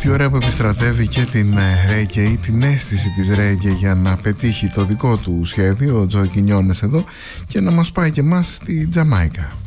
Τι ωραία που επιστρατεύει και την reggae, την αίσθηση της reggae για να πετύχει το δικό του σχέδιο, ο Τζο Κινιόνες εδώ, και να μας πάει και εμάς στη Τζαμάικα.